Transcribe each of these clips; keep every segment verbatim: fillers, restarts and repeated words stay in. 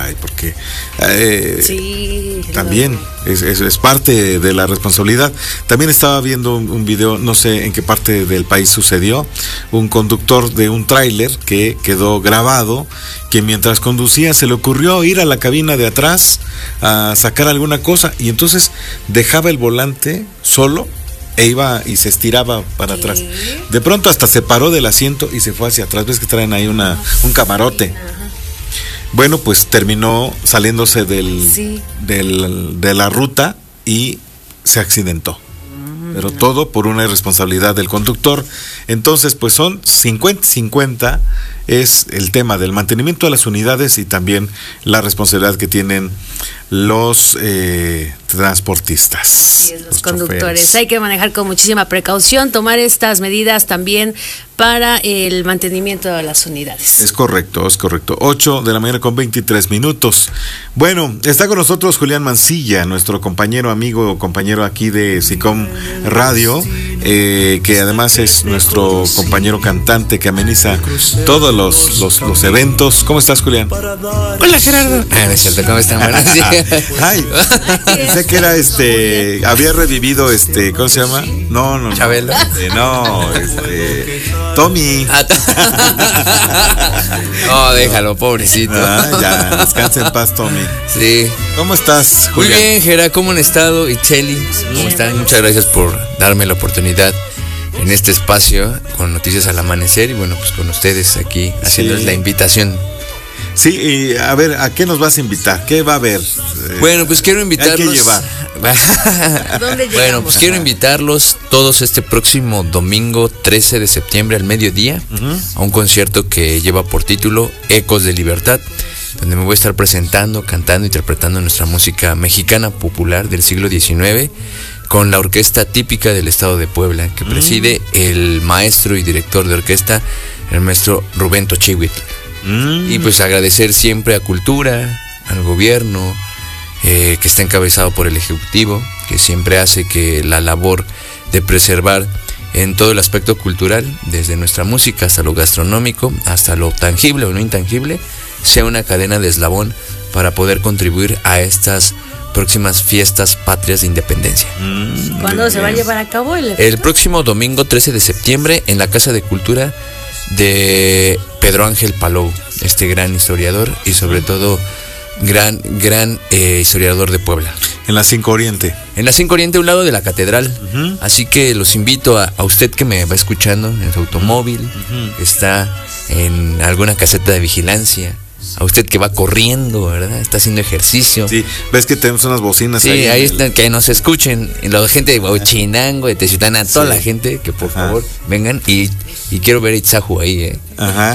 caray, porque eh, sí, también es, es, es parte de la responsabilidad. También estaba viendo un, un video, no sé en qué parte del país sucedió, un conductor de un tráiler que quedó grabado, que mientras conducía se le ocurrió ir a la cabina de atrás a sacar alguna cosa y entonces dejaba el volante solo e iba y se estiraba para ¿Qué? atrás. De pronto hasta se paró del asiento y se fue hacia atrás. Ves que traen ahí una, un camarote. Ajá. Bueno, pues terminó saliéndose del, Sí. del, de la ruta y se accidentó. Pero todo por una irresponsabilidad del conductor. Entonces, pues son cincuenta cincuenta es el tema del mantenimiento de las unidades y también la responsabilidad que tienen los eh, transportistas. Así es, los, los conductores. choferes. Hay que manejar con muchísima precaución, tomar estas medidas también para el mantenimiento de las unidades. Es correcto, es correcto. ocho de la mañana con veintitrés minutos. Bueno, está con nosotros Julián Mancilla, nuestro compañero, amigo, compañero aquí de SICOM Radio, eh, que además es nuestro compañero cantante que ameniza todos los, los, los eventos. ¿Cómo estás, Julián? Hola, Gerardo. Ah, no es cierto, ¿cómo están? Buenas. Ay, pensé que era este, había revivido este, ¿cómo se llama? No, no, no. Chabelo. Este, no, este, Tommy. Ah, t- oh, déjalo, pobrecito. Ah, ya, descansa en paz, Tommy. Sí. ¿Cómo estás, Muy Julián? bien, Gera, ¿cómo han estado? Y Cheli, ¿cómo están? Muchas gracias por darme la oportunidad en este espacio con Noticias al Amanecer y bueno, pues con ustedes aquí haciéndoles Sí. la invitación. Sí, y a ver, ¿a qué nos vas a invitar? ¿Qué va a haber? Eh, Bueno, pues quiero invitarlos. Hay que llevar. ¿A dónde llegamos? Bueno, pues quiero invitarlos todos este próximo domingo trece de septiembre al mediodía Ujú. a un concierto que lleva por título Ecos de Libertad, donde me voy a estar presentando, cantando, interpretando nuestra música mexicana popular del siglo diecinueve con la orquesta típica del estado de Puebla, que preside el maestro y director de orquesta, el maestro Rubén Tochihuitl. Mm. Y pues agradecer siempre a Cultura, al gobierno, eh, que está encabezado por el Ejecutivo, que siempre hace que la labor de preservar en todo el aspecto cultural, desde nuestra música hasta lo gastronómico, hasta lo tangible o no intangible, sea una cadena de eslabón para poder contribuir a estas próximas fiestas patrias de independencia. Mm, ¿Cuándo muy se va a bien. llevar a cabo el El próximo domingo trece de septiembre en la Casa de Cultura de Pedro Ángel Palou, este gran historiador y sobre todo gran, gran eh, historiador de Puebla. En la cinco Oriente. En la cinco Oriente, a un lado de la catedral. Ujú. Así que los invito a, a usted que me va escuchando en su automóvil, Ujú. que está en alguna caseta de vigilancia, a usted que va corriendo, ¿verdad? Está haciendo ejercicio. Sí, ves que tenemos unas bocinas Sí, ahí. en ahí el- están, que nos escuchen. Y la gente de Huachinango, de Teciutlán, a toda Sí. la gente que por Ajá. favor vengan y, y quiero ver a Itzahu ahí, ¿eh? Ajá.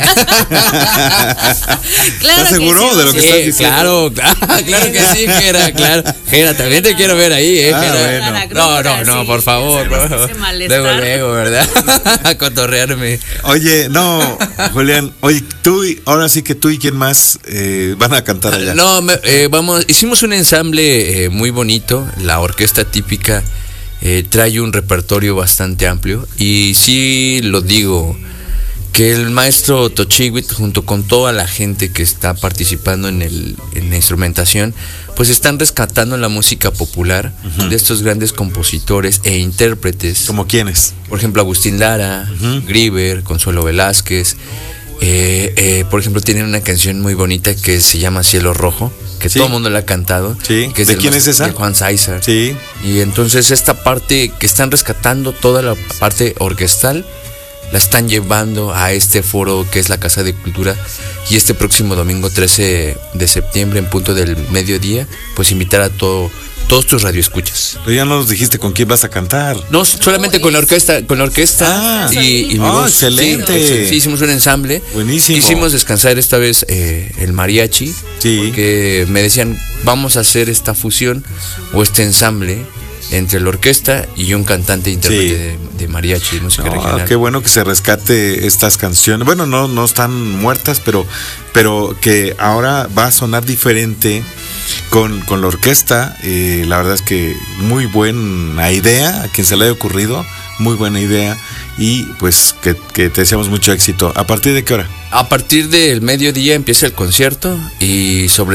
Claro ¿Estás que seguro sí, de lo que Sí, estás diciendo? claro, claro, claro que sí, Gera, claro. Gera, también te quiero ver ahí, ¿eh, Ah, Gera? bueno. No, no, no, Sí, por favor, ya sabes, no. ese malestar. Luego, luego, ¿verdad? A cotorrearme. Oye, no, Julián, oye, tú y, ahora sí que tú y quién más eh, van a cantar allá. No, me- eh, vamos, hicimos un ensamble eh, muy bonito. La orquesta típica eh, trae un repertorio bastante amplio. Y sí lo digo, que el maestro Tochihuitl, junto con toda la gente que está participando en, el, en la instrumentación, pues están rescatando la música popular Ujú. de estos grandes compositores e intérpretes. ¿Como quiénes? Por ejemplo, Agustín Lara, Ujú. Grieber, Consuelo Velázquez. Eh, eh, por ejemplo, tienen una canción muy bonita que se llama Cielo Rojo, que Sí. todo el mundo la ha cantado. Sí. Que ¿De del quién mas- es esa? De Juan Sáizar. Sí. Y entonces esta parte que están rescatando, toda la parte orquestal, la están llevando a este foro que es la Casa de Cultura. Y este próximo domingo trece de septiembre, en punto del mediodía, pues invitar a todo, todos tus radioescuchas. Pero ya no nos dijiste con quién vas a cantar. No, solamente con la orquesta, con la orquesta Ah. y, y mi Oh, voz. excelente. Sí, sí, hicimos un ensamble. Buenísimo. Hicimos descansar esta vez eh, el mariachi. Sí. Que me decían, vamos a hacer esta fusión o este ensamble entre la orquesta y un cantante intérprete Sí. de, de mariachi, música No, regional. qué bueno que se rescate estas canciones. Bueno, no, no están muertas, pero, pero que ahora va a sonar diferente con, con la orquesta. Eh, la verdad es que muy buena idea, a quien se le haya ocurrido, muy buena idea. Y pues que, que te deseamos mucho éxito. ¿A partir de qué hora? A partir del mediodía empieza el concierto y sobre